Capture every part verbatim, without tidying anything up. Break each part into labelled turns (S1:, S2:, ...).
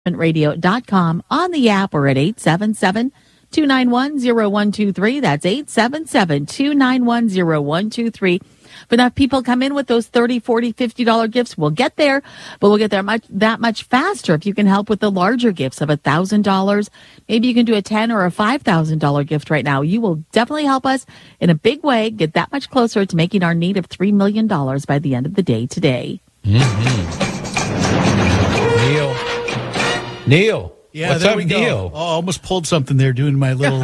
S1: radio dot com, on the app, or at eight seven seven, two nine one, zero one two three. That's eight seven seven, two nine one, zero one two three. If enough people come in with those thirty, forty, fifty dollar gifts, we'll get there, but we'll get there much that much faster if you can help with the larger gifts of one thousand dollars. Maybe you can do a ten thousand dollars or a five thousand dollars gift right now. You will definitely help us in a big way get that much closer to making our need of three million dollars by the end of the day today.
S2: Mm-hmm. Neil. Neil.
S3: Yeah,
S2: What's
S3: there
S2: up,
S3: we go.
S2: Neil?
S3: Oh, I almost pulled something there doing my little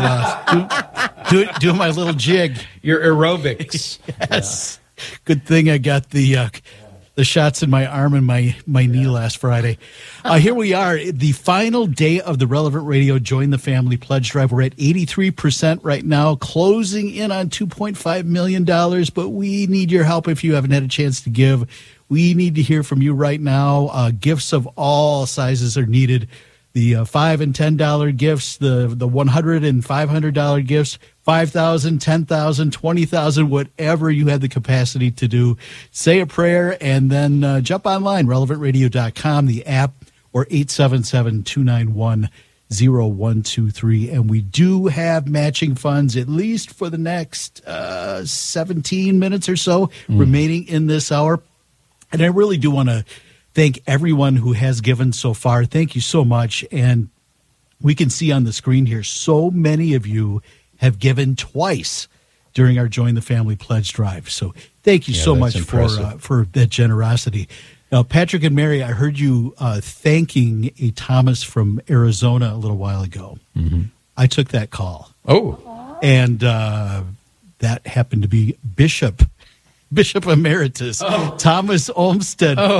S3: uh, do, do, doing my little jig.
S2: Your aerobics.
S3: Yes. Yeah. Good thing I got the uh, the shots in my arm and my, my yeah. knee last Friday. Uh, here we are, the final day of the Relevant Radio Join the Family Pledge Drive. We're at eighty-three percent right now, closing in on two point five million dollars, but we need your help if you haven't had a chance to give. We need to hear from you right now. Uh, gifts of all sizes are needed. The uh, five and ten dollar gifts, the the one hundred and five hundred dollar gifts, five thousand, ten thousand, twenty thousand, whatever you have the capacity to do. Say a prayer and then uh, jump online, relevant radio dot com, the app, or eight seven seven, two nine one, zero one two three. And we do have matching funds at least for the next uh, seventeen minutes or so mm. remaining in this hour. And I really do want to thank everyone who has given so far. Thank you so much. And we can see on the screen here, so many of you have given twice during our Join the Family Pledge Drive. So thank you yeah, so much impressive. for uh, for that generosity. Now, Patrick and Mary, I heard you uh, thanking a Thomas from Arizona a little while ago. Mm-hmm. I took that call.
S2: Oh.
S3: And uh, that happened to be Bishop Bishop Emeritus, oh. Thomas Olmsted.
S2: Oh.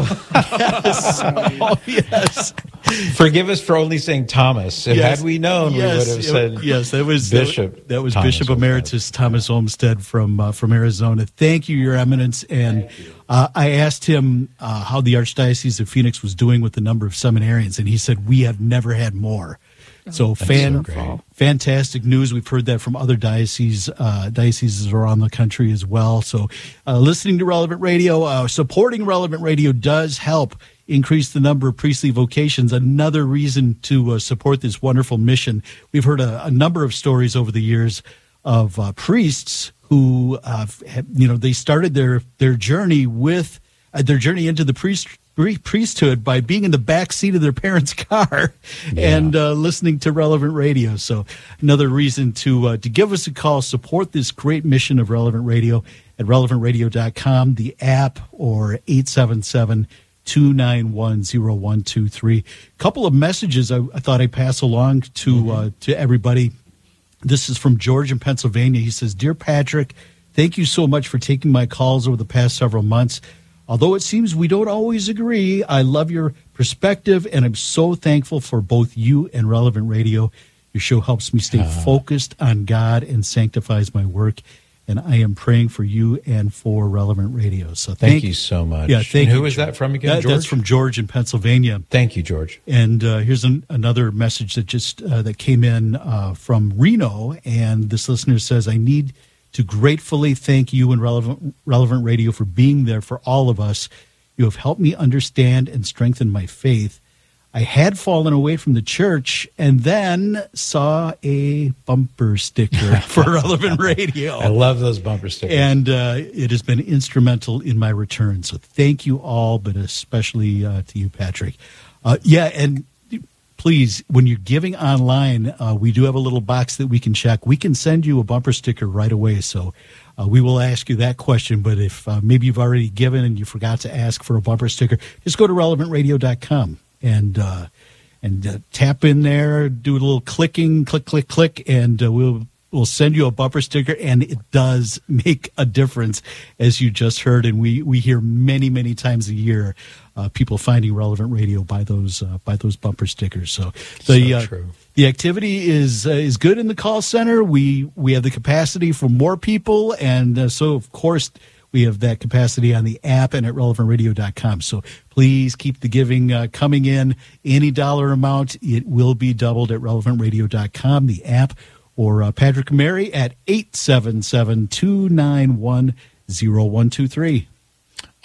S3: Yes. Oh, yes.
S2: Forgive us for only saying Thomas. If
S3: yes.
S2: had we known,
S3: yes.
S2: we would have said
S3: it, yes, that was
S2: Bishop.
S3: That, that was
S2: Thomas
S3: Bishop Emeritus
S2: Olmsted.
S3: Thomas Olmsted from uh, from Arizona. Thank you, Your Eminence. And uh, I asked him uh, how the Archdiocese of Phoenix was doing with the number of seminarians, and he said, we have never had more. So, fan,
S2: so
S3: fantastic news. We've heard that from other dioceses, uh, dioceses around the country as well. So uh, listening to Relevant Radio, uh, supporting Relevant Radio does help increase the number of priestly vocations. Another reason to uh, support this wonderful mission. We've heard a, a number of stories over the years of uh, priests who, uh, have, you know, they started their, their journey with uh, their journey into the priest. priesthood by being in the back seat of their parents' car yeah. and uh, listening to Relevant Radio. So another reason to uh, to give us a call, support this great mission of Relevant Radio at relevant radio dot com, the app, or eight seven seven, two nine one, zero one two three. A couple of messages I, I thought I'd pass along to mm-hmm. uh, to everybody. This is from George in Pennsylvania. He says, Dear Patrick, thank you so much for taking my calls over the past several months. Although it seems we don't always agree, I love your perspective, and I'm so thankful for both you and Relevant Radio. Your show helps me stay uh, focused on God and sanctifies my work, and I am praying for you and for Relevant Radio. So thank,
S2: thank you so much.
S3: Yeah, thank
S2: and
S3: you.
S2: Who is that from again,
S3: that,
S2: George?
S3: That's from George in Pennsylvania.
S2: Thank you, George.
S3: And uh, here's an, another message that just uh, that came in uh, from Reno, and this listener says, I need to gratefully thank you and Relevant, Relevant Radio for being there for all of us. You have helped me understand and strengthen my faith. I had fallen away from the church and then saw a bumper sticker for Relevant Radio.
S2: I love those bumper stickers.
S3: And uh, it has been instrumental in my return. So thank you all, but especially uh, to you, Patrick. Uh, yeah, and please, when you're giving online, uh, we do have a little box that we can check. We can send you a bumper sticker right away. So uh, we will ask you that question. But if uh, maybe you've already given and you forgot to ask for a bumper sticker, just go to relevant radio dot com and uh, and uh, tap in there, do a little clicking, click, click, click, and uh, we'll we'll send you a bumper sticker. And it does make a difference, as you just heard. And we, we hear many, many times a year Uh, people finding Relevant Radio by those uh, by those bumper stickers. So the
S2: so
S3: uh,
S2: true.
S3: the activity is uh, is good in the call center. We we have the capacity for more people, and uh, so of course we have that capacity on the app and at relevant radio dot com. So please keep the giving uh, coming in. Any dollar amount, it will be doubled at relevant radio dot com, the app, or uh, Patrick and Mary at eight seven seven, two nine one, zero one two three.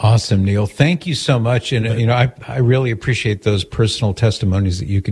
S2: Awesome, Neil. Thank you so much. And, uh, you know, I, I really appreciate those personal testimonies that you can